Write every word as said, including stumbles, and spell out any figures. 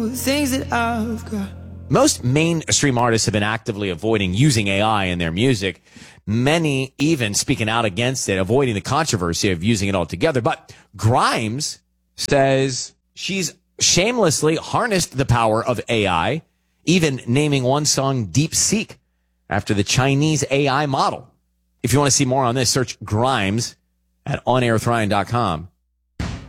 things that I've got. Most mainstream artists have been actively avoiding using A I in their music. Many even speaking out against it, avoiding the controversy of using it altogether. But Grimes says she's shamelessly harnessed the power of A I, even naming one song Deep Seek after the Chinese A I model. If you want to see more on this, search Grimes at on air with ryan dot com.